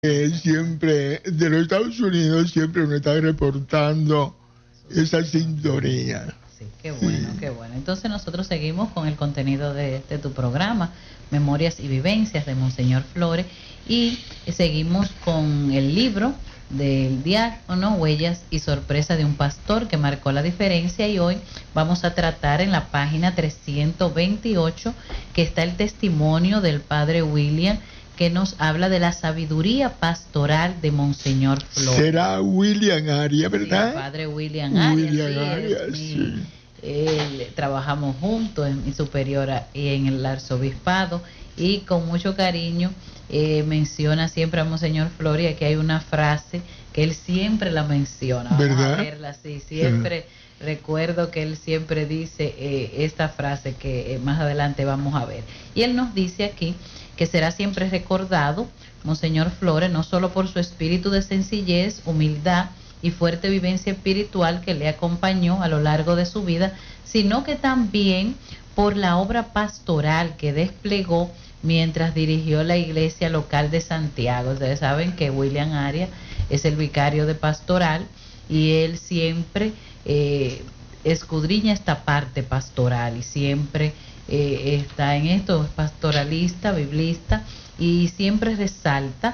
siempre de los Estados Unidos siempre nos está reportando esa sintonía. Sí, qué bueno, Sí. qué bueno. Entonces nosotros seguimos con el contenido de tu programa, Memorias y Vivencias de Monseñor Flores, y seguimos con el libro del diácono, Huellas y Sorpresa de un Pastor que marcó la diferencia, y hoy vamos a tratar en la página 328 que está el testimonio del padre William, que nos habla de la sabiduría pastoral de Monseñor Flores. Será William Arias, ¿verdad? Sí, padre William Arias. William Sí, Arias, sí. Trabajamos juntos en mi superiora y en el arzobispado, y con mucho cariño menciona siempre a Monseñor Flores. Aquí hay una frase que él siempre la menciona. Vamos ¿verdad? a verla, sí, siempre. Recuerdo que él siempre dice esta frase que más adelante vamos a ver. Y él nos dice aquí que será siempre recordado, Monseñor Flores, no solo por su espíritu de sencillez, humildad y fuerte vivencia espiritual que le acompañó a lo largo de su vida, sino que también por la obra pastoral que desplegó mientras dirigió la iglesia local de Santiago. Ustedes saben que William Arias es el vicario de pastoral, y él siempre escudriña esta parte pastoral, y siempre está en esto, es pastoralista, biblista, y siempre resalta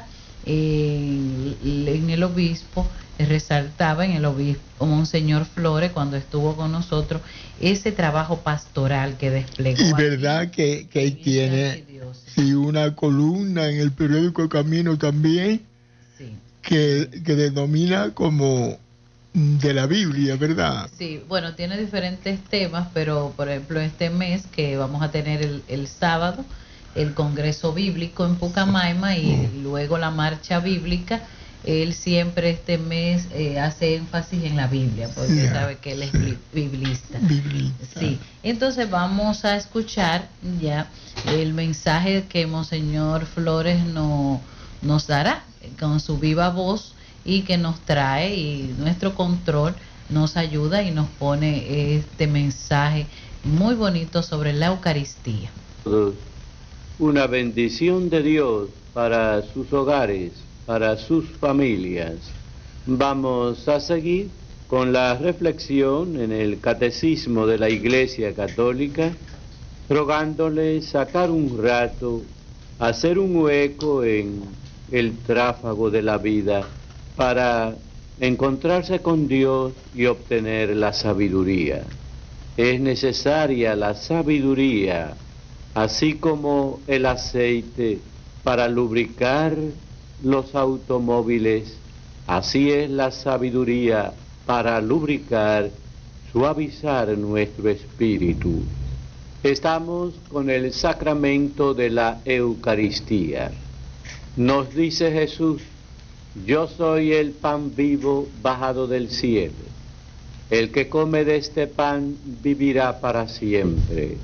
en el obispo, resaltaba en el obispo Monseñor Flores cuando estuvo con nosotros ese trabajo pastoral que desplegó. Y verdad que él tiene una columna en el periódico Camino también, sí, que denomina como de la Biblia, ¿verdad? Sí, bueno, tiene diferentes temas, pero por ejemplo este mes que vamos a tener el sábado el Congreso Bíblico en Pucamaima y luego la marcha bíblica, él siempre este mes hace énfasis en la Biblia, porque sabe que él es biblista. Sí, entonces vamos a escuchar ya el mensaje que Monseñor Flores nos dará con su viva voz, y que nos trae, y nuestro control nos ayuda y nos pone este mensaje muy bonito sobre la Eucaristía. Una bendición de Dios para sus hogares, para sus familias. Vamos a seguir con la reflexión en el Catecismo de la Iglesia Católica, rogándole sacar un rato, hacer un hueco en el tráfago de la vida, para encontrarse con Dios y obtener la sabiduría. Es necesaria la sabiduría, así como el aceite para lubricar los automóviles, así es la sabiduría para lubricar, suavizar nuestro espíritu. Estamos con el sacramento de la Eucaristía. Nos dice Jesús: yo soy el pan vivo bajado del cielo. El que come de este pan vivirá para siempre.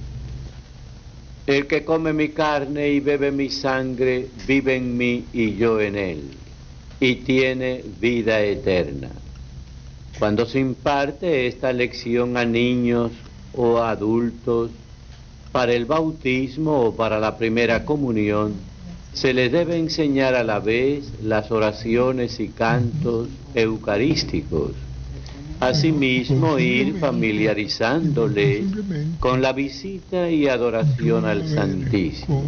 El que come mi carne y bebe mi sangre vive en mí y yo en él, y tiene vida eterna. Cuando se imparte esta lección a niños o a adultos para el bautismo o para la primera comunión, se les debe enseñar a la vez las oraciones y cantos eucarísticos. Asimismo, ir familiarizándoles con la visita y adoración al Santísimo.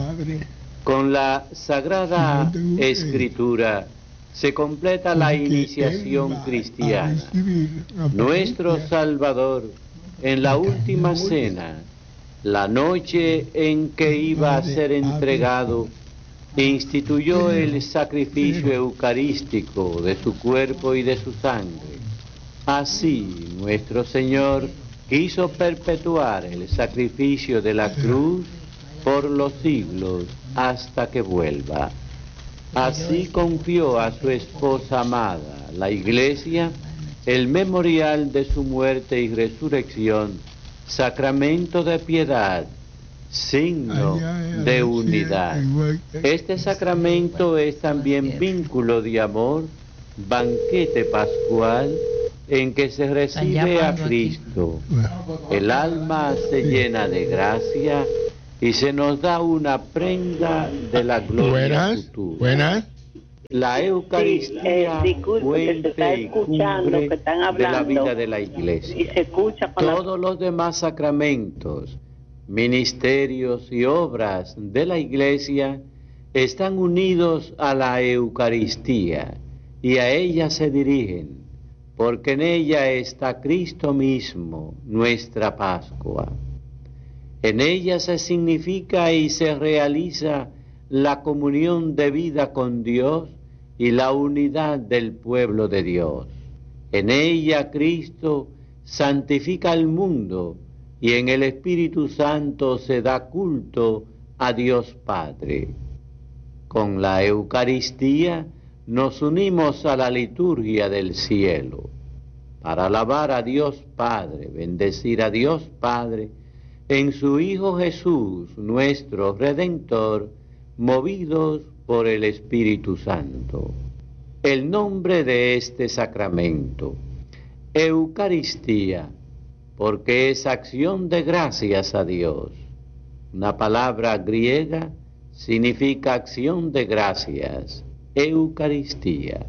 Con la Sagrada Escritura se completa la iniciación cristiana. Nuestro Salvador, en la última cena, la noche en que iba a ser entregado, instituyó el sacrificio eucarístico de su cuerpo y de su sangre. Así, nuestro Señor quiso perpetuar el sacrificio de la cruz por los siglos hasta que vuelva. Así confió a su esposa amada, la Iglesia, el memorial de su muerte y resurrección, sacramento de piedad, signo de unidad. Este sacramento es también vínculo de amor, banquete pascual en que se recibe a Cristo. El alma se llena de gracia y se nos da una prenda de la gloria futura. Buenas. La Eucaristía, fuente y cumbre de la vida de la Iglesia. Y se escucha todos los demás sacramentos, ministerios y obras de la Iglesia están unidos a la Eucaristía y a ella se dirigen, porque en ella está Cristo mismo, nuestra Pascua. En ella se significa y se realiza la comunión de vida con Dios y la unidad del pueblo de Dios. En ella Cristo santifica al mundo y en el Espíritu Santo se da culto a Dios Padre. Con la Eucaristía nos unimos a la liturgia del cielo para alabar a Dios Padre, bendecir a Dios Padre en su Hijo Jesús, nuestro Redentor, movidos por el Espíritu Santo. El nombre de este sacramento, Eucaristía, porque es acción de gracias a Dios. Una palabra griega significa acción de gracias, Eucaristía.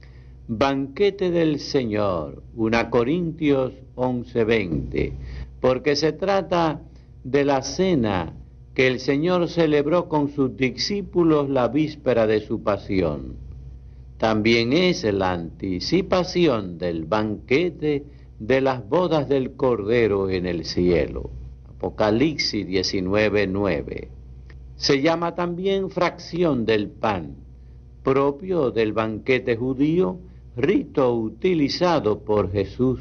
Banquete del Señor, 1 Corintios 11:20, porque se trata de la cena que el Señor celebró con sus discípulos la víspera de su pasión. También es la anticipación del banquete de las bodas del Cordero en el cielo. Apocalipsis 19:9. Se llama también fracción del pan, propio del banquete judío, rito utilizado por Jesús.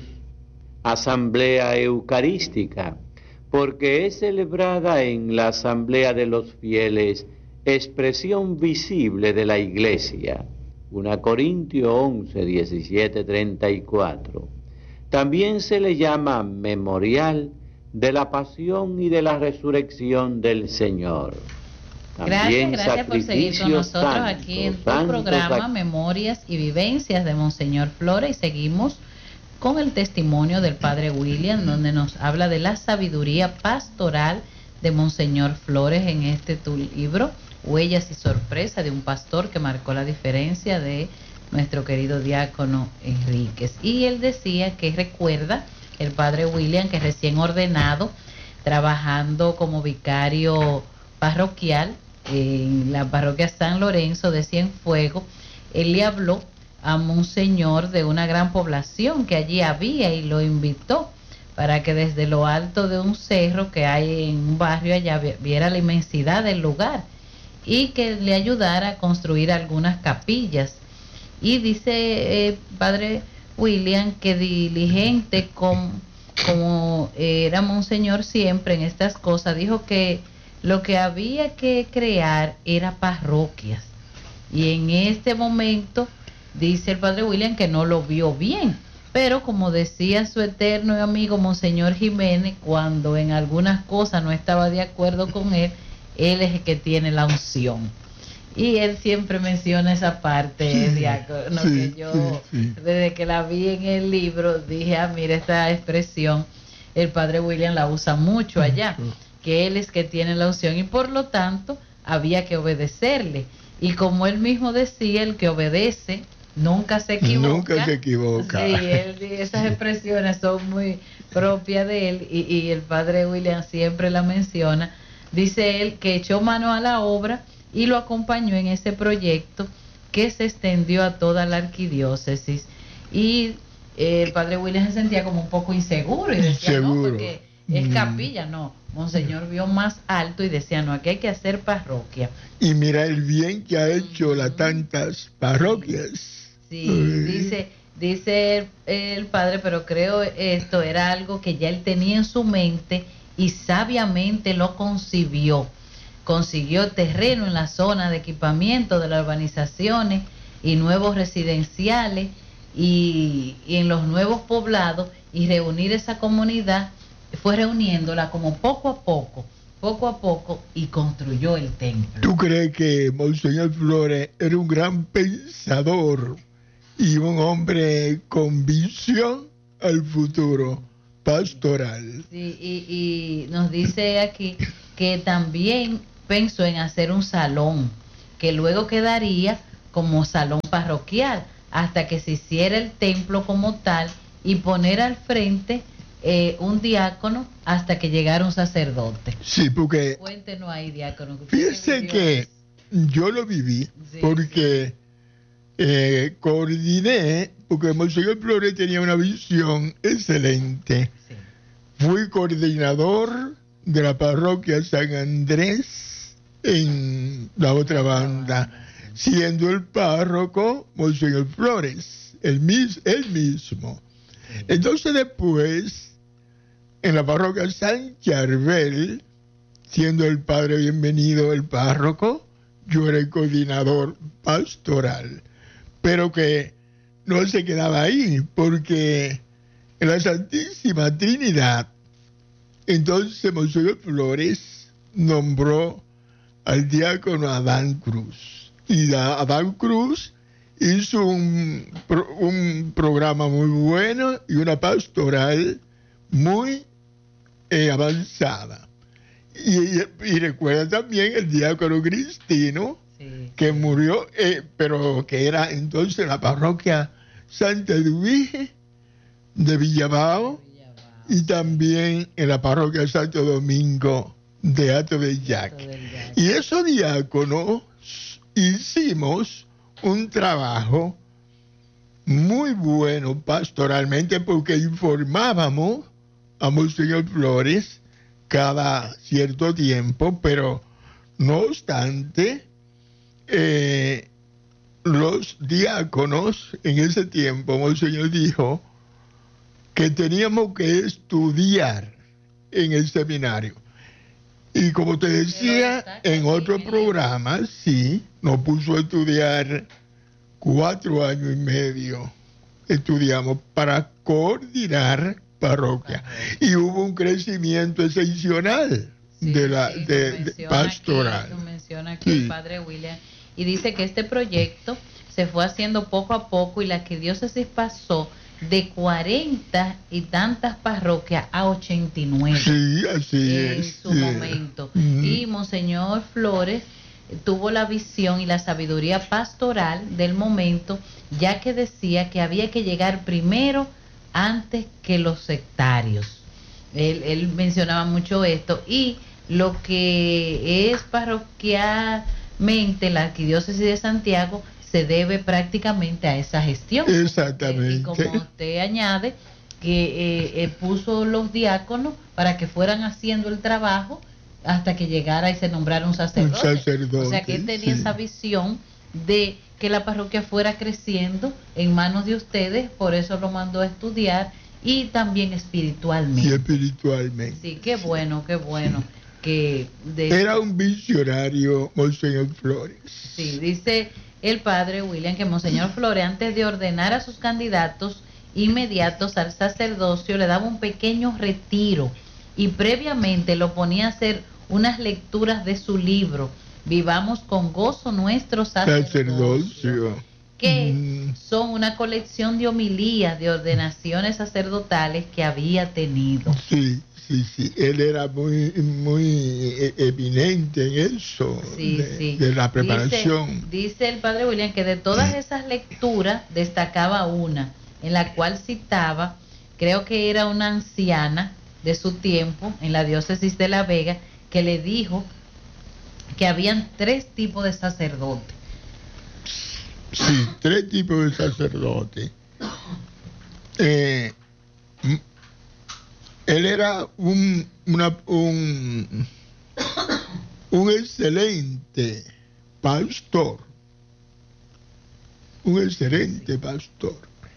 Asamblea eucarística, porque es celebrada en la asamblea de los fieles, expresión visible de la Iglesia. 1 Corintios 11, 17, 34. También se le llama memorial de la pasión y de la resurrección del Señor. También gracias por seguir con nosotros aquí en tu programa Memorias y Vivencias de Monseñor Flores, y seguimos con el testimonio del Padre William, donde nos habla de la sabiduría pastoral de Monseñor Flores en este tu libro, Huellas y Sorpresa de un pastor que marcó la diferencia, de nuestro querido diácono Enríquez. Y él decía que recuerda el Padre William que recién ordenado, trabajando como vicario parroquial en la parroquia San Lorenzo de Cienfuegos, él le habló a Monseñor de una gran población que allí había y lo invitó para que desde lo alto de un cerro que hay en un barrio allá viera la inmensidad del lugar y que le ayudara a construir algunas capillas. Y dice Padre William que diligente como era Monseñor siempre en estas cosas, dijo que lo que había que crear era parroquias, y en este momento dice el Padre William que no lo vio bien, pero como decía su eterno amigo Monseñor Jiménez, cuando en algunas cosas no estaba de acuerdo con él es el que tiene la unción. Y él siempre menciona esa parte, diácono, que yo desde que la vi en el libro dije, mira, esta expresión el Padre William la usa mucho allá, que él es que tiene la unción y por lo tanto había que obedecerle. Y como él mismo decía, el que obedece nunca se equivoca. Nunca se equivoca. Sí, esas expresiones son muy propias de él y el Padre William siempre la menciona. Dice él que echó mano a la obra y lo acompañó en ese proyecto que se extendió a toda la arquidiócesis. Y el Padre William se sentía como un poco inseguro y decía, no, porque es capilla, no. Monseñor vio más alto y decía, no, aquí hay que hacer parroquia. Y mira el bien que ha hecho las tantas parroquias. Sí, dice el padre, pero creo esto era algo que ya él tenía en su mente y sabiamente lo concibió. Consiguió terreno en la zona de equipamiento de las urbanizaciones y nuevos residenciales y en los nuevos poblados, y reunir esa comunidad, fue reuniéndola como poco a poco, y construyó el templo. ¿Tú crees que Monseñor Flores era un gran pensador y un hombre con visión al futuro pastoral? Sí, y nos dice aquí que también pensó en hacer un salón que luego quedaría como salón parroquial, hasta que se hiciera el templo como tal y poner al frente un diácono hasta que llegara un sacerdote. Sí, porque Cuéntenos ahí, diácono. fíjese que yo lo viví, Sí, porque coordiné, porque Monseñor Flores tenía una visión excelente. Sí. Fui coordinador de la parroquia San Andrés en la otra banda, siendo el párroco Monseñor Flores, él mismo. Entonces después, en la parroquia San Charbel, siendo el padre Bienvenido el párroco, yo era el coordinador pastoral, pero que no se quedaba ahí, porque en la Santísima Trinidad, entonces Monseñor Flores nombró al diácono Adán Cruz, y Adán Cruz hizo un programa muy bueno y una pastoral muy avanzada. Y recuerda también el diácono Cristino, Sí, que murió, pero que era entonces la parroquia Santa Edwige de Villabao, y también en la parroquia Santo Domingo de Hato del Yaque. Y esos diáconos hicimos un trabajo muy bueno pastoralmente, porque informábamos a Monseñor Flores cada cierto tiempo, pero no obstante, los diáconos en ese tiempo, Monseñor dijo que teníamos que estudiar en el seminario. Y como te decía, en otro programa, sí, nos puso a estudiar 4 años y medio. Estudiamos para coordinar parroquia. Y hubo un crecimiento excepcional de pastoral. Lo menciona aquí el padre William. Y dice que este proyecto se fue haciendo poco a poco y la arquidiócesis pasó de 40 y tantas parroquias a 89. Sí, así en es. su momento. Y Monseñor Flores tuvo la visión y la sabiduría pastoral del momento, ya que decía que había que llegar primero antes que los sectarios. Él mencionaba mucho esto, y lo que es parroquialmente la arquidiócesis de Santiago se debe prácticamente a esa gestión. Exactamente. Y como usted añade, que puso los diáconos para que fueran haciendo el trabajo hasta que llegara y se nombrara un sacerdote. O sea que él tenía esa visión de que la parroquia fuera creciendo en manos de ustedes, por eso lo mandó a estudiar, y también espiritualmente. Y espiritualmente. Sí, qué bueno, qué bueno. Sí. Que era un visionario, Monseñor Flores. Sí, dice el padre William que Monseñor Flores, antes de ordenar a sus candidatos inmediatos al sacerdocio, le daba un pequeño retiro y previamente lo ponía a hacer unas lecturas de su libro, Vivamos con gozo nuestro sacerdocio, que son una colección de homilías, de ordenaciones sacerdotales que había tenido. Sí. Sí, él era muy eminente en eso, de la preparación. Dice el padre William que de todas esas lecturas destacaba una, en la cual citaba, creo que era una anciana de su tiempo, en la diócesis de La Vega, que le dijo que habían 3 tipos de sacerdotes. Sí, 3 tipos de sacerdotes. Él era un excelente pastor. Un excelente pastor.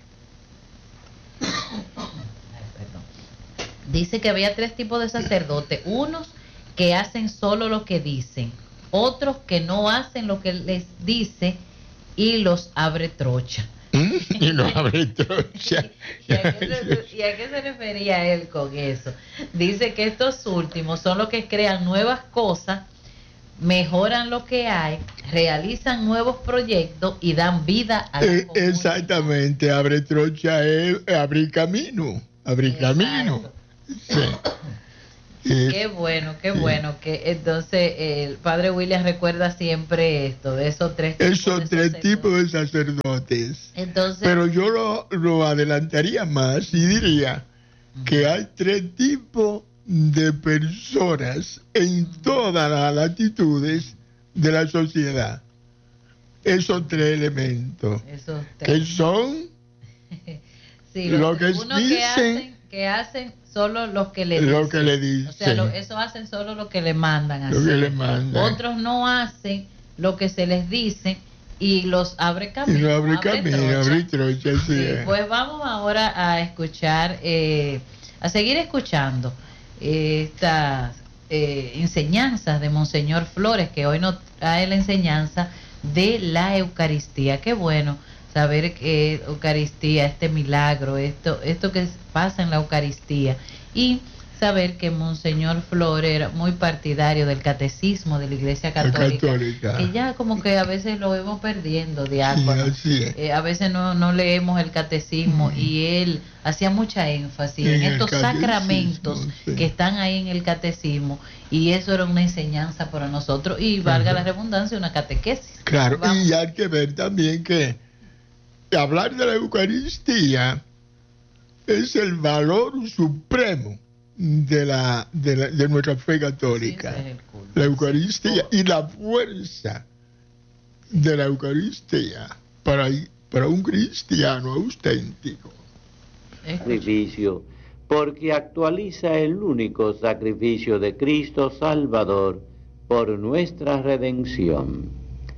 Dice que había 3 tipos de sacerdotes. Unos que hacen solo lo que dicen. Otros que no hacen lo que les dice y los abre trocha. Y no abre trocha. ¿Y a qué se refería él con eso? Dice que estos últimos son los que crean nuevas cosas, mejoran lo que hay, realizan nuevos proyectos y dan vida a la comunidad. Exactamente, abre trocha es abrir camino, abrir camino. Sí. Qué bueno, qué bueno. Que entonces el padre William recuerda siempre esto, de esos tres tipos de sacerdotes. Entonces, pero yo lo adelantaría más y diría que hay 3 tipos de personas en todas las latitudes de la sociedad. Esos 3 elementos, que son sí, lo que dicen, que hacen solo lo que le dicen. O sea, eso hacen solo lo que le mandan a hacer. Otros no hacen lo que se les dice y los abre camino. Abre trocha, sí. Pues vamos ahora a escuchar, a seguir escuchando estas enseñanzas de Monseñor Flores, que hoy nos trae la enseñanza de la Eucaristía. Qué bueno saber que Eucaristía, este milagro, esto que pasa en la Eucaristía, y saber que Monseñor Flores era muy partidario del catecismo de la Iglesia Católica. Que ya como que a veces lo vemos perdiendo, diácono. A veces no leemos el catecismo, y él hacía mucha énfasis en estos sacramentos que están ahí en el catecismo, y eso era una enseñanza para nosotros, y valga la redundancia, una catequesis. Claro, y hay que ver también que hablar de la Eucaristía es el valor supremo de nuestra fe católica. Sí, la Eucaristía y la fuerza de la Eucaristía para un cristiano auténtico. Sacrificio, porque actualiza el único sacrificio de Cristo Salvador por nuestra redención.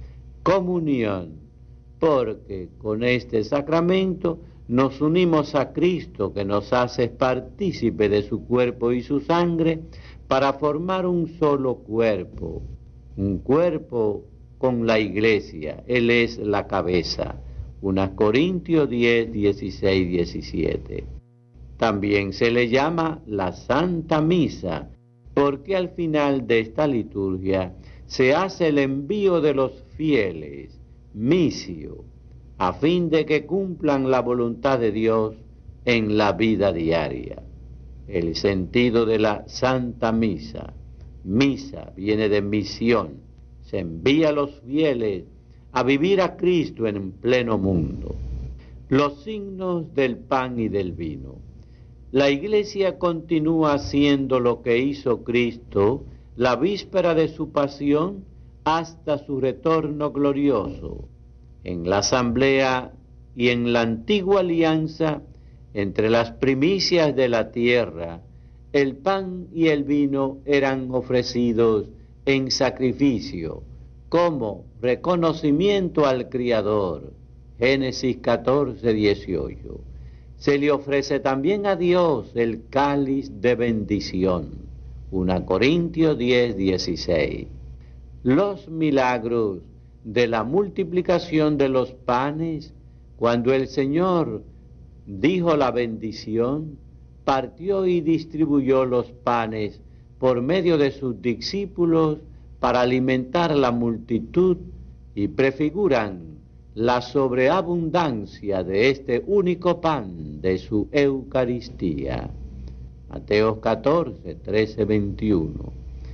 Comunión, porque con este sacramento nos unimos a Cristo, que nos hace partícipe de su cuerpo y su sangre, para formar un solo cuerpo, un cuerpo con la Iglesia. Él es la cabeza. 1 Corintios 10, 16, 17. También se le llama la Santa Misa, porque al final de esta liturgia se hace el envío de los fieles, misio, a fin de que cumplan la voluntad de Dios en la vida diaria. El sentido de la Santa Misa. Misa viene de misión. Se envía a los fieles a vivir a Cristo en pleno mundo. Los signos del pan y del vino. La Iglesia continúa haciendo lo que hizo Cristo la víspera de su pasión hasta su retorno glorioso. En la asamblea y en la antigua alianza, entre las primicias de la tierra, el pan y el vino eran ofrecidos en sacrificio, como reconocimiento al Criador. Génesis 14, 18. Se le ofrece también a Dios el cáliz de bendición. 1 Corintios 10, 16. Los milagros de la multiplicación de los panes, cuando el Señor dijo la bendición, partió y distribuyó los panes por medio de sus discípulos para alimentar la multitud, y prefiguran la sobreabundancia de este único pan de su Eucaristía. Mateo 14, 13, 21.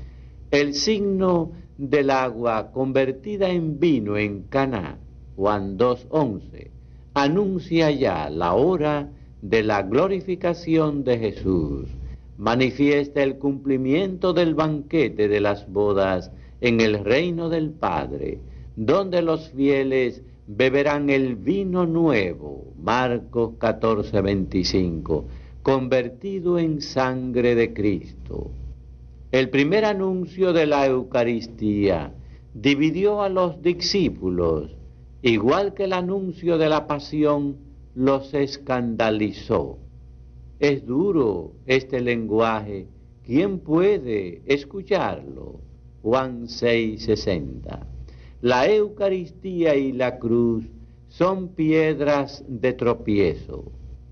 El signo del agua convertida en vino en Caná, Juan 2:11, anuncia ya la hora de la glorificación de Jesús. Manifiesta el cumplimiento del banquete de las bodas en el reino del Padre, donde los fieles beberán el vino nuevo, Marcos 14:25, convertido en sangre de Cristo. El primer anuncio de la Eucaristía dividió a los discípulos, igual que el anuncio de la pasión los escandalizó. Es duro este lenguaje, ¿quién puede escucharlo? Juan 6:60. La Eucaristía y la cruz son piedras de tropiezo.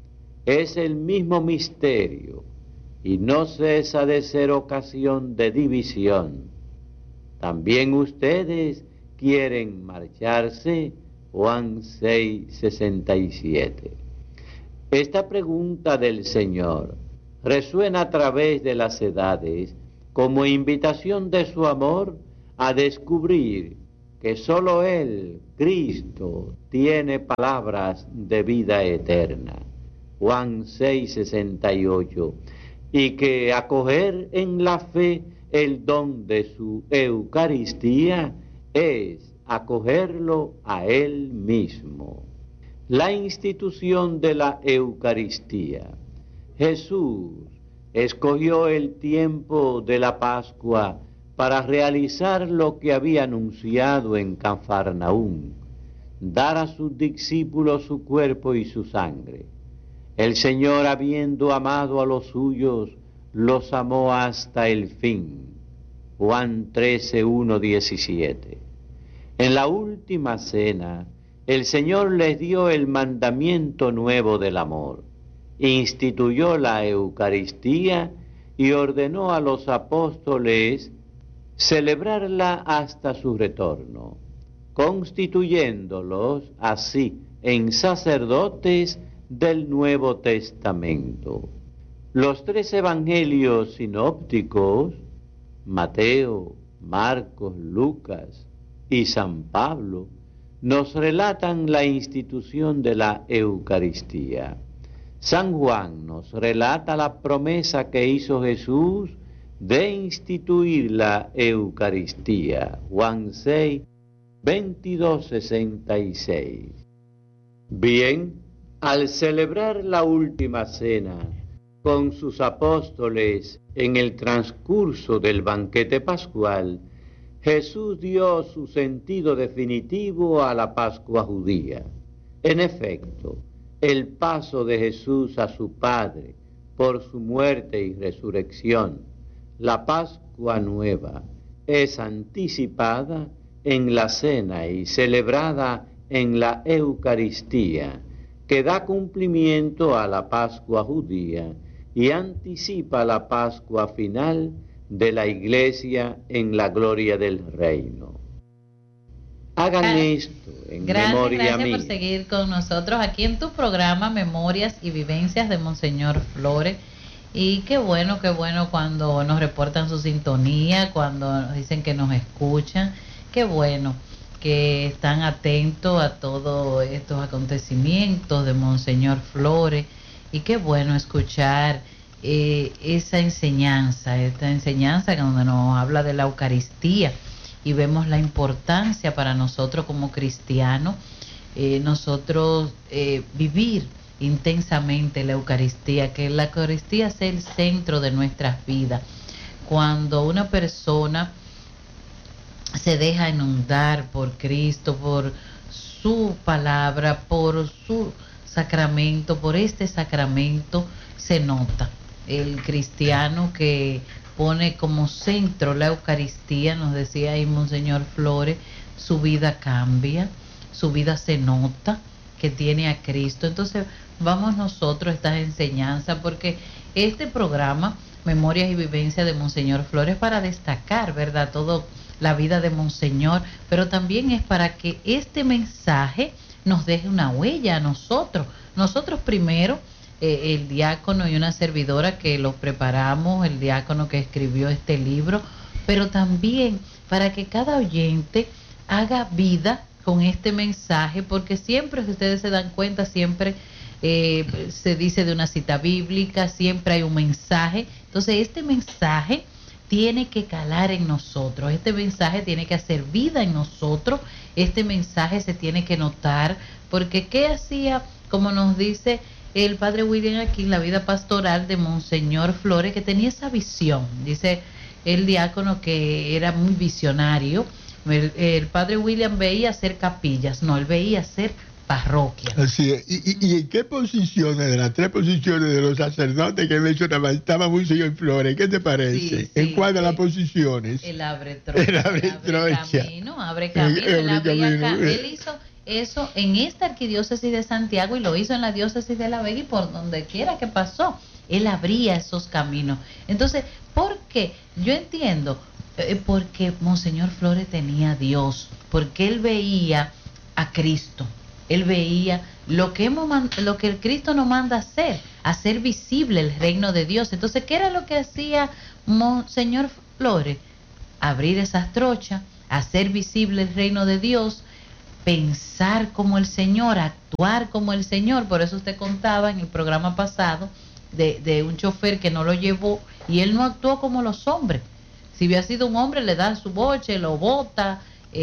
Es el mismo misterio y no cesa de ser ocasión de división. También ustedes quieren marcharse. Juan 6:67. Esta pregunta del Señor resuena a través de las edades como invitación de su amor a descubrir que sólo Él, Cristo, tiene palabras de vida eterna. Juan 6:68, y que acoger en la fe el don de su Eucaristía es acogerlo a Él mismo. La institución de la Eucaristía. Jesús escogió el tiempo de la Pascua para realizar lo que había anunciado en Cafarnaúm, dar a sus discípulos su cuerpo y su sangre. El Señor, habiendo amado a los suyos, los amó hasta el fin. Juan 13:1-17. En la última cena, el Señor les dio el mandamiento nuevo del amor, instituyó la Eucaristía y ordenó a los apóstoles celebrarla hasta su retorno, constituyéndolos así en sacerdotes del Nuevo Testamento. Los 3 evangelios sinópticos, Mateo, Marcos, Lucas y San Pablo, nos relatan la institución de la Eucaristía. San Juan nos relata la promesa que hizo Jesús de instituir la Eucaristía. Juan 6, 22-66. Bien, al celebrar la última cena con sus apóstoles en el transcurso del banquete pascual, Jesús dio su sentido definitivo a la Pascua judía. En efecto, el paso de Jesús a su Padre por su muerte y resurrección, la Pascua nueva, es anticipada en la cena y celebrada en la Eucaristía, que da cumplimiento a la Pascua judía y anticipa la Pascua final de la Iglesia en la gloria del reino. Hagan esto en memoria mía. Gracias por seguir con nosotros aquí en tu programa Memorias y Vivencias de Monseñor Flores. Y qué bueno cuando nos reportan su sintonía, cuando nos dicen que nos escuchan. Qué bueno que están atentos a todos estos acontecimientos de Monseñor Flores. Y qué bueno escuchar esta enseñanza donde nos habla de la Eucaristía y vemos la importancia para nosotros como cristianos, nosotros vivir intensamente la Eucaristía, que la Eucaristía sea el centro de nuestras vidas. Cuando una persona se deja inundar por Cristo, por su palabra, por su sacramento, por este sacramento, se nota. El cristiano que pone como centro la Eucaristía, nos decía ahí Monseñor Flores, su vida cambia, su vida se nota que tiene a Cristo. Entonces vamos nosotros a estas enseñanzas, porque este programa Memorias y Vivencias de Monseñor Flores, para destacar, ¿verdad?, todo la vida de Monseñor, pero también es para que este mensaje nos deje una huella a nosotros primero, el diácono y una servidora que los preparamos, el diácono que escribió este libro, pero también para que cada oyente haga vida con este mensaje, porque siempre, si ustedes se dan cuenta, siempre se dice de una cita bíblica, siempre hay un mensaje. Entonces este mensaje tiene que calar en nosotros, este mensaje tiene que hacer vida en nosotros, este mensaje se tiene que notar, porque ¿qué hacía? Como nos dice el padre William aquí, la vida pastoral de Monseñor Flores, que tenía esa visión, dice el diácono que era muy visionario. El padre William veía hacer capillas, no, él veía hacer parroquias. Así es. ¿Y en qué posiciones, de las 3 posiciones de los sacerdotes que mencionaba, estaba Monseñor Flores? ¿Qué te parece? ¿En cuál de las posiciones? Él abre trocha, abre camino. Él hizo eso en esta arquidiócesis de Santiago y lo hizo en la diócesis de La Vega, y por donde quiera que pasó, él abría esos caminos. Entonces, ¿por qué? Yo entiendo, porque Monseñor Flores tenía a Dios, porque él veía a Cristo, él veía lo que el Cristo nos manda a hacer visible el reino de Dios. Entonces, ¿qué era lo que hacía Monseñor Flores? Abrir esas trochas, hacer visible el reino de Dios, pensar como el Señor, actuar como el Señor. Por eso usted contaba en el programa pasado de un chofer que no lo llevó y él no actuó como los hombres. Si hubiera sido un hombre, le da su boche, lo bota,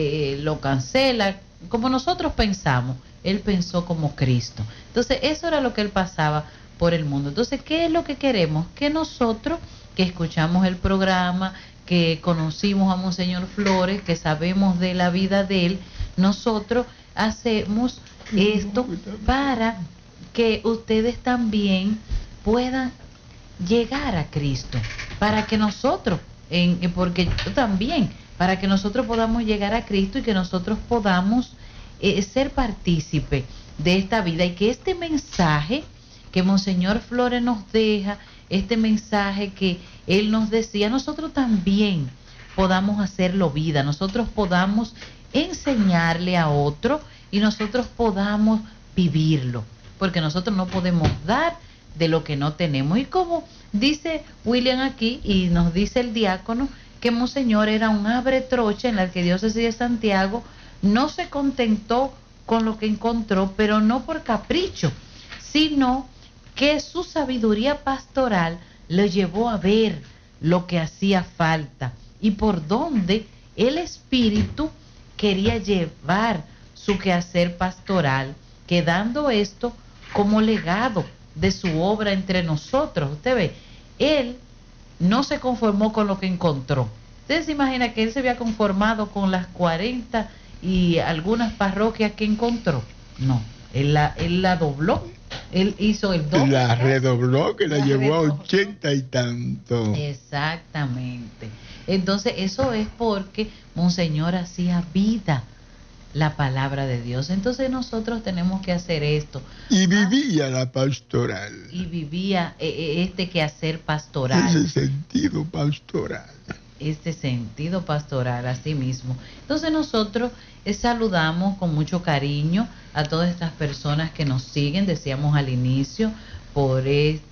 lo cancela, como nosotros pensamos. Él pensó como Cristo. Entonces, eso era lo que él pasaba por el mundo. Entonces, ¿qué es lo que queremos? Que nosotros, que escuchamos el programa, que conocimos a Monseñor Flores, que sabemos de la vida de él, nosotros hacemos esto para que ustedes también puedan llegar a Cristo, para que nosotros, porque yo también, para que nosotros podamos llegar a Cristo y que nosotros podamos ser partícipe de esta vida, y que este mensaje que Monseñor Flores nos deja, este mensaje que él nos decía, nosotros también podamos hacerlo vida, nosotros podamos enseñarle a otro y nosotros podamos vivirlo, porque nosotros no podemos dar de lo que no tenemos. Y como dice William aquí y nos dice el diácono, que Monseñor era un abretrocha en la Arquidiócesis de Santiago, no se contentó con lo que encontró, pero no por capricho, sino que su sabiduría pastoral lo llevó a ver lo que hacía falta y por dónde el Espíritu quería llevar su quehacer pastoral, quedando esto como legado de su obra entre nosotros. Usted ve, él no se conformó con lo que encontró. Usted se imagina que él se había conformado con las 40 y algunas parroquias que encontró. No, él la dobló, él hizo el doble. La redobló, que la llevó a 80 y tanto. Exactamente. Entonces, eso es porque Monseñor hacía vida la palabra de Dios. Entonces, nosotros tenemos que hacer esto. Y vivía la pastoral. Y vivía este quehacer pastoral. Ese sentido pastoral. Este sentido pastoral, así mismo. Entonces nosotros saludamos con mucho cariño a todas estas personas que nos siguen, decíamos al inicio, por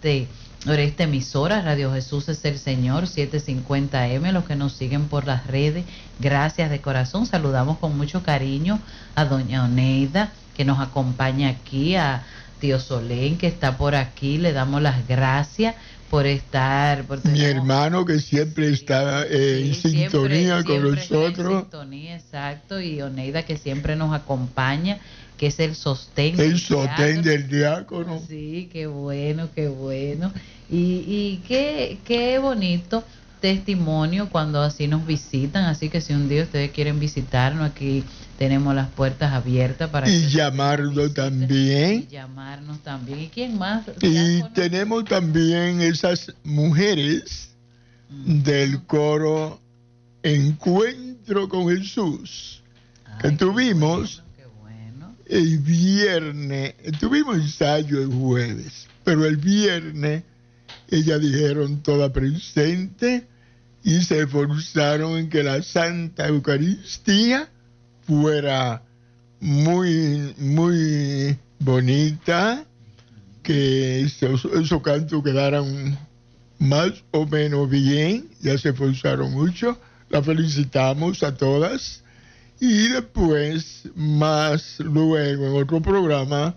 esta emisora, Radio Jesús es el Señor, 750M, los que nos siguen por las redes, gracias de corazón. Saludamos con mucho cariño a doña Oneida, que nos acompaña aquí, a tío Solén, que está por aquí, le damos las gracias por estar. Mi hermano, que siempre está en sintonía con nosotros. En sintonía, exacto, y Oneida, que siempre nos acompaña, que es el sostén. El sostén del diácono. Sí, qué bueno, qué bueno. Y qué bonito testimonio cuando así nos visitan. Así que si un día ustedes quieren visitarnos, aquí tenemos las puertas abiertas para y llamarlo también. Y llamarnos también. ¿Y quién más? Y tenemos también esas mujeres del coro Encuentro con Jesús. Ay, que tuvimos el viernes. Tuvimos ensayo el jueves, pero el viernes ellas dijeron toda presente y se esforzaron en que la Santa Eucaristía fuera muy, muy bonita, que esos cantos quedaran más o menos bien, ya se esforzaron mucho, la felicitamos a todas, y después, más luego en otro programa,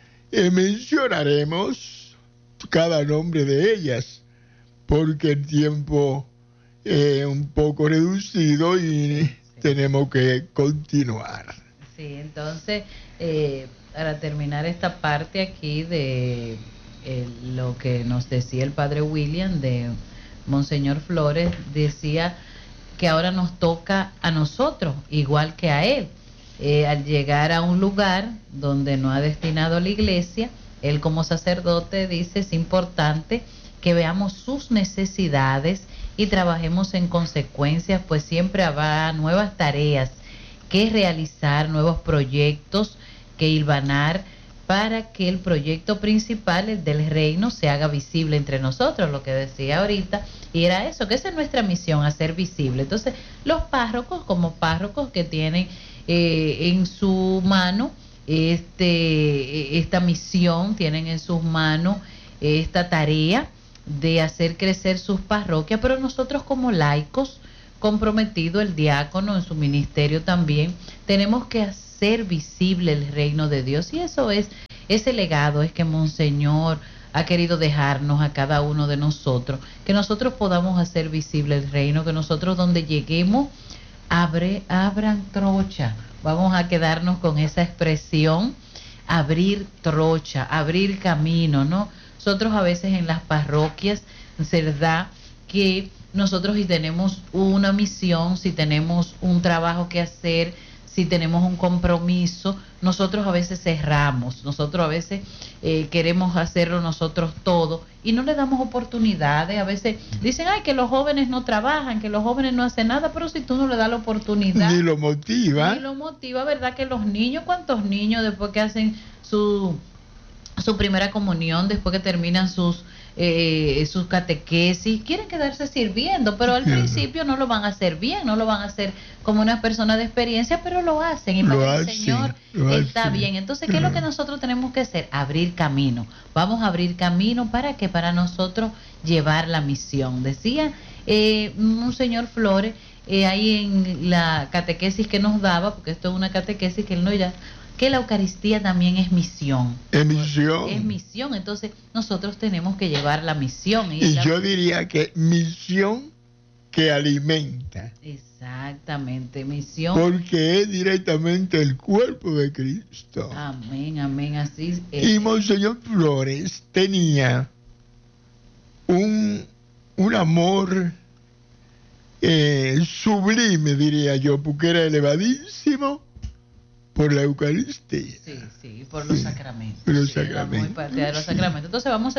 mencionaremos cada nombre de ellas, porque el tiempo es un poco reducido y tenemos que continuar. Sí, entonces, para terminar esta parte aquí de lo que nos decía el padre William de Monseñor Flores, decía que ahora nos toca a nosotros, igual que a él, al llegar a un lugar donde no ha destinado la iglesia, él como sacerdote dice, es importante que veamos sus necesidades y trabajemos en consecuencia, pues siempre habrá nuevas tareas que realizar, nuevos proyectos que hilvanar para que el proyecto principal, el del reino, se haga visible entre nosotros, lo que decía ahorita, y era eso, que esa es nuestra misión, hacer visible. Entonces, los párrocos, como párrocos que tienen en su mano esta misión, tienen en sus manos esta tarea de hacer crecer sus parroquias, pero nosotros como laicos comprometidos, el diácono en su ministerio también, tenemos que hacer visible el reino de Dios, y eso es, ese legado es que Monseñor ha querido dejarnos a cada uno de nosotros, que nosotros podamos hacer visible el reino, que nosotros donde lleguemos abran trocha. Vamos a quedarnos con esa expresión, abrir trocha, abrir camino, ¿no? Nosotros a veces en las parroquias se da que nosotros, si tenemos una misión, si tenemos un trabajo que hacer, si tenemos un compromiso, nosotros a veces cerramos, nosotros a veces queremos hacerlo nosotros todo y no le damos oportunidades. A veces dicen, ay, que los jóvenes no trabajan, que los jóvenes no hacen nada, pero si tú no le das la oportunidad, ni lo motiva, ¿verdad? Que los niños, ¿cuántos niños después que hacen su primera comunión, después que terminan sus catequesis, quieren quedarse sirviendo, pero al principio no lo van a hacer bien, no lo van a hacer como una persona de experiencia, pero lo hacen, y para el Señor está bien. Entonces, ¿qué es lo que nosotros tenemos que hacer? Abrir camino. Vamos a abrir camino, ¿para qué? Para nosotros llevar la misión. Decía Monseñor Flores, ahí en la catequesis que nos daba, porque esto es una catequesis que él no ya, que la Eucaristía también es misión. Es misión. Es misión, entonces nosotros tenemos que llevar la misión. Y yo diría que misión que alimenta. Exactamente, misión. Porque es directamente el cuerpo de Cristo. Amén, amén, así es. Y Monseñor Flores tenía un amor sublime, diría yo, porque era elevadísimo por la Eucaristía. Sí, por los sacramentos. Por los sacramentos. Muy parte de los sacramentos. Entonces vamos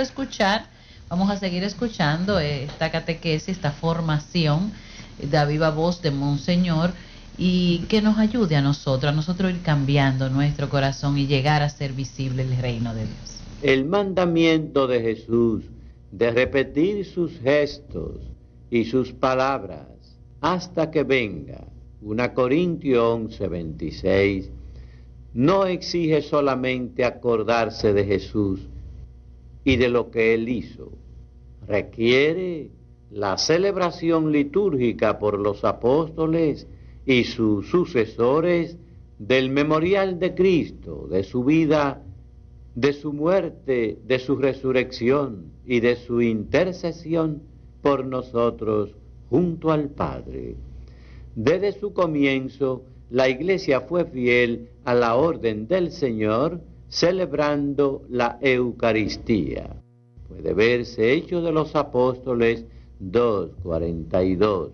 a seguir escuchando esta catequesis, esta formación de viva voz de Monseñor, y que nos ayude a nosotros ir cambiando nuestro corazón y llegar a ser visible el reino de Dios. El mandamiento de Jesús de repetir sus gestos y sus palabras hasta que venga, 1 Corintios 11:26, no exige solamente acordarse de Jesús y de lo que Él hizo. Requiere la celebración litúrgica por los apóstoles y sus sucesores del memorial de Cristo, de su vida, de su muerte, de su resurrección y de su intercesión por nosotros junto al Padre. Desde su comienzo, la Iglesia fue fiel a la orden del Señor, celebrando la Eucaristía. Puede verse Hechos de los Apóstoles 2, 42,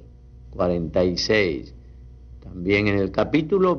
46. También en el capítulo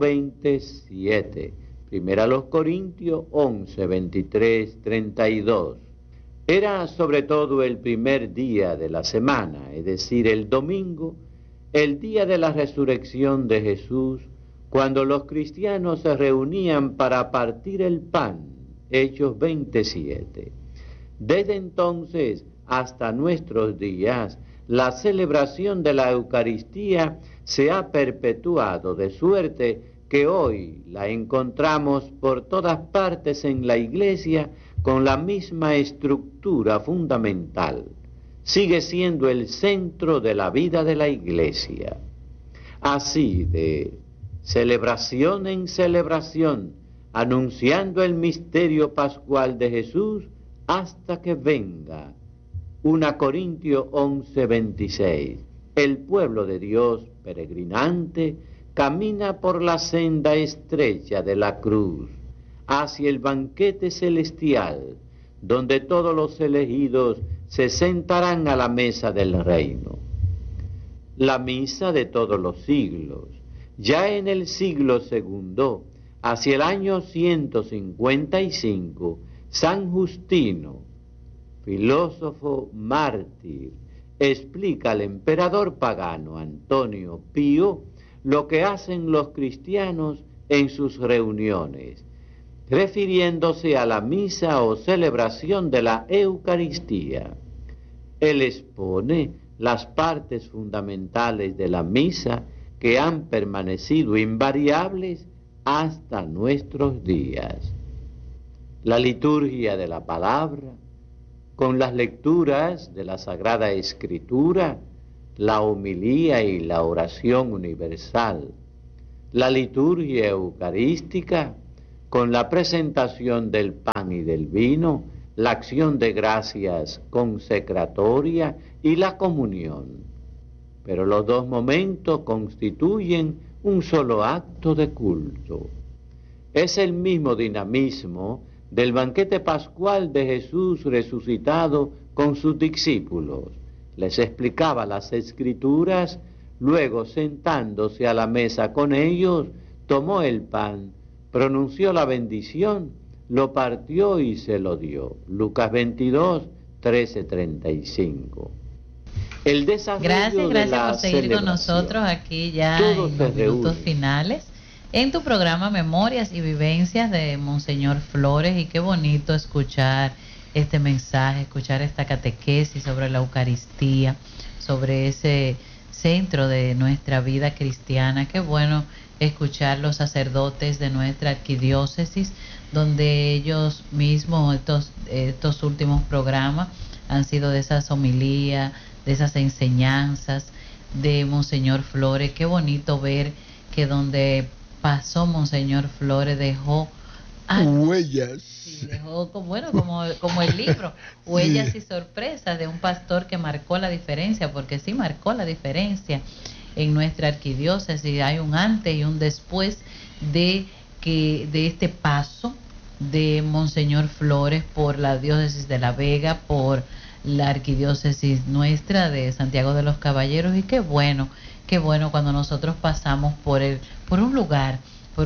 27, 1 Corintios 11, 23, 32. Era sobre todo el primer día de la semana, es decir, el domingo, el día de la resurrección de Jesús, cuando los cristianos se reunían para partir el pan, Hechos 27. Desde entonces hasta nuestros días, la celebración de la Eucaristía se ha perpetuado, de suerte que hoy la encontramos por todas partes en la Iglesia con la misma estructura fundamental. Sigue siendo el centro de la vida de la Iglesia. Así, de celebración en celebración, anunciando el misterio pascual de Jesús hasta que venga. 1 Corintios 11, 26. El pueblo de Dios, peregrinante, camina por la senda estrecha de la cruz, hacia el banquete celestial, donde todos los elegidos se sentarán a la mesa del reino. La misa de todos los siglos, ya en el siglo II, hacia el año 155, San Justino, filósofo mártir, explica al emperador pagano Antonio Pío lo que hacen los cristianos en sus reuniones, refiriéndose a la misa o celebración de la Eucaristía. Él expone las partes fundamentales de la misa que han permanecido invariables hasta nuestros días. La liturgia de la palabra, con las lecturas de la Sagrada Escritura, la homilía y la oración universal, la liturgia eucarística, con la presentación del pan y del vino, la acción de gracias consecratoria y la comunión. Pero los dos momentos constituyen un solo acto de culto. Es el mismo dinamismo del banquete pascual de Jesús resucitado con sus discípulos. Les explicaba las Escrituras, luego sentándose a la mesa con ellos, tomó el pan, pronunció la bendición, lo partió y se lo dio. Lucas 22, 13-35. El desarrollo gracias por seguir con nosotros aquí ya en los minutos finales en tu programa Memorias y Vivencias de Monseñor Flores. Y qué bonito escuchar este mensaje, escuchar esta catequesis sobre la Eucaristía, sobre ese centro de nuestra vida cristiana. Qué bueno escuchar los sacerdotes de nuestra arquidiócesis, donde ellos mismos estos últimos programas han sido de esas homilías, de esas enseñanzas de Monseñor Flores. Qué bonito ver que donde pasó Monseñor Flores dejó huellas. Sí, dejó como el libro, huellas Sí. y sorpresas de un pastor que marcó la diferencia, porque sí marcó la diferencia en nuestra arquidiócesis. Hay un antes y un después de este paso de Monseñor Flores por la diócesis de La Vega, por la arquidiócesis nuestra de Santiago de los Caballeros. Y qué bueno cuando nosotros pasamos por un lugar, por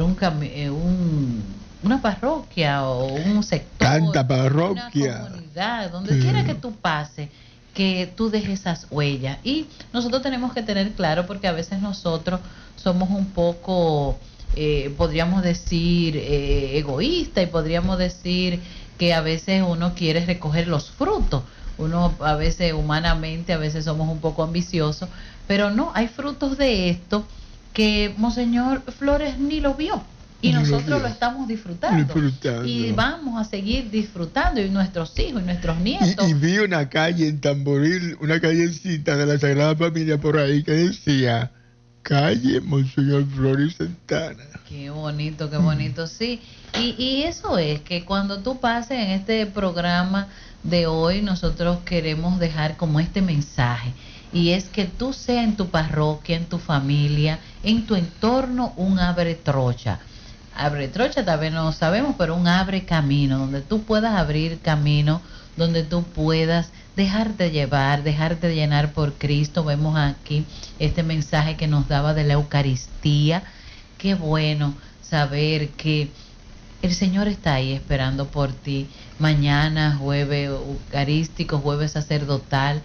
una parroquia o un sector, Tanta parroquia, una comunidad, donde quiera que tú pases, que tú dejes esas huellas. Y nosotros tenemos que tener claro, porque a veces nosotros somos un poco, podríamos decir, egoístas, y podríamos decir que a veces uno quiere recoger los frutos. Uno a veces humanamente, a veces somos un poco ambiciosos, pero no, hay frutos de esto que Monseñor Flores ni lo vio. Y nosotros lo estamos disfrutando. Y vamos a seguir disfrutando, y nuestros hijos y nuestros nietos. Y vi una calle en Tamboril, una callecita de la Sagrada Familia por ahí que decía calle Monseñor Flores Santana. Qué bonito, sí. Y eso es que cuando tú pases en este programa de hoy, nosotros queremos dejar como este mensaje, y es que tú seas en tu parroquia, en tu familia, en tu entorno, un abre trocha. Abre trocha tal vez no sabemos, pero un abre camino, donde tú puedas abrir camino, donde tú puedas dejarte llevar, dejarte llenar por Cristo. Vemos aquí este mensaje que nos daba de la Eucaristía. Qué bueno saber que el Señor está ahí esperando por ti. Mañana, jueves eucarístico, jueves sacerdotal,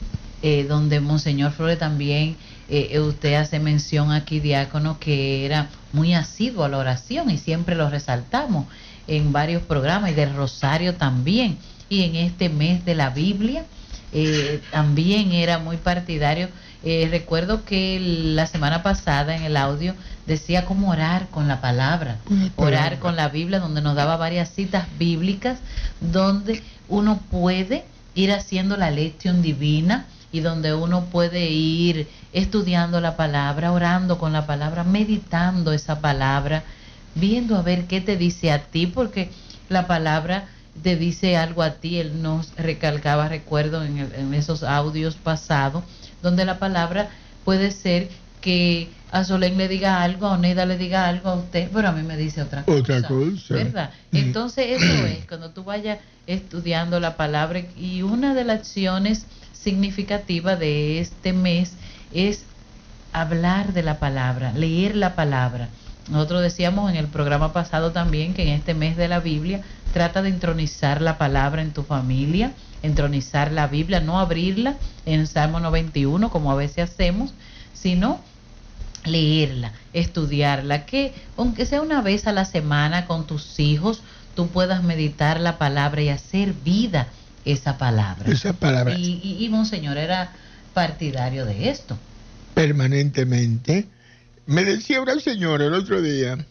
donde Monseñor Flores también, usted hace mención aquí, diácono, que era muy asiduo a la oración, y siempre lo resaltamos en varios programas, y del rosario también. Y en este mes de la Biblia también era muy partidario. Recuerdo que la semana pasada en el audio decía cómo orar con la palabra, orar con la Biblia, donde nos daba varias citas bíblicas, donde uno puede ir haciendo la lección divina, y donde uno puede ir estudiando la palabra, orando con la palabra, meditando esa palabra, viendo a ver qué te dice a ti, porque la palabra te dice algo a ti. Él nos recalcaba, recuerdo, en esos audios pasados, donde la palabra puede ser que a Solén le diga algo, a Oneida le diga algo, a usted, pero a mí me dice otra cosa, ¿verdad? Entonces eso es, cuando tú vayas estudiando la palabra. Y una de las acciones significativas de este mes es hablar de la palabra, leer la palabra. Nosotros decíamos en el programa pasado también que en este mes de la Biblia trata de entronizar la palabra en tu familia, entronizar la Biblia, no abrirla en Salmo 91 como a veces hacemos, sino leerla, estudiarla, que aunque sea una vez a la semana con tus hijos, tú puedas meditar la palabra y hacer vida esa palabra. Y Monseñor era partidario de esto. Permanentemente. Me decía una señora el otro día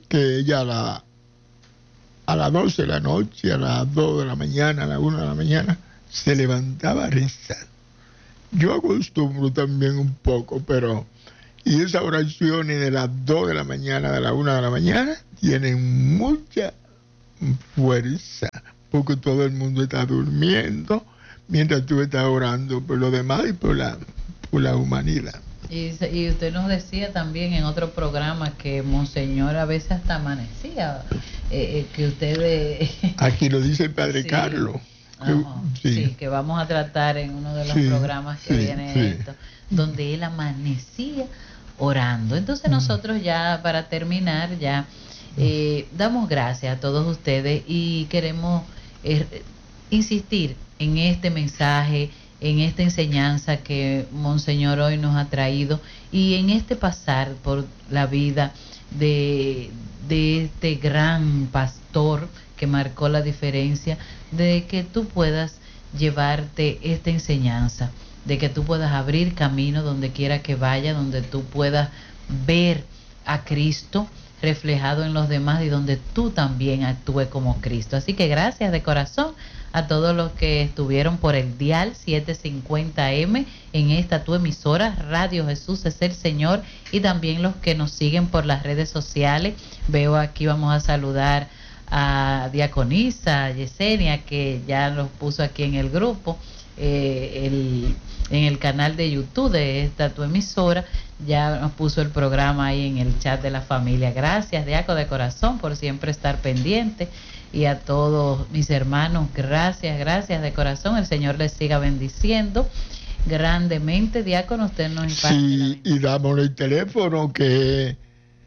que ella a las 12 de la noche, a las 2 de la mañana, a las 1 de la mañana, se levantaba a rezar. Yo acostumbro también un poco, pero... Y esas oraciones de las 2 de la mañana, de la 1 de la mañana, tienen mucha fuerza, porque todo el mundo está durmiendo mientras tú estás orando por los demás y por la humanidad. Y usted nos decía también en otro programa que Monseñor a veces hasta amanecía, que ustedes... Aquí lo dice el Padre Sí. Carlos. Sí, que vamos a tratar en uno de los programas que viene esto, donde él amanecía orando. Entonces nosotros ya para terminar ya damos gracias a todos ustedes y queremos insistir en este mensaje, en esta enseñanza que Monseñor hoy nos ha traído y en este pasar por la vida de este gran pastor que marcó la diferencia, de que tú puedas llevarte esta enseñanza, de que tú puedas abrir camino donde quiera que vaya, donde tú puedas ver a Cristo reflejado en los demás y donde tú también actúes como Cristo. Así que gracias de corazón a todos los que estuvieron por el dial 750M en esta tu emisora Radio Jesús es el Señor, y también los que nos siguen por las redes sociales. Veo aquí, vamos a saludar a Diaconisa Yesenia, que ya nos puso aquí en el grupo, en el canal de YouTube de esta tu emisora, ya nos puso el programa ahí en el chat de la familia. Gracias, Diaco, de corazón, por siempre estar pendiente. Y a todos mis hermanos, gracias de corazón. El Señor les siga bendiciendo grandemente. Diácono, usted nos imparte. Sí, y damos el teléfono que es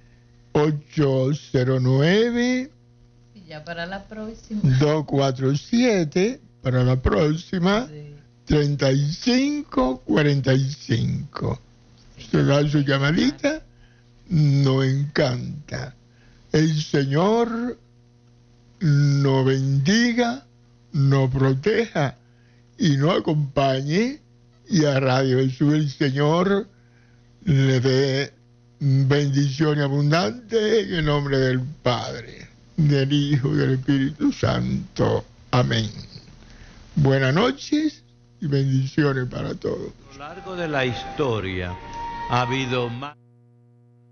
809 ya para la próxima 247 para la próxima, sí. 3545. Se da su llamadita, nos encanta. El Señor nos bendiga, nos proteja y nos acompañe, y a Radio Jesús el Señor le dé bendiciones abundantes en el nombre del Padre, del Hijo y del Espíritu Santo. Amén. Buenas noches y bendiciones para todos. A lo largo de la historia ha habido más...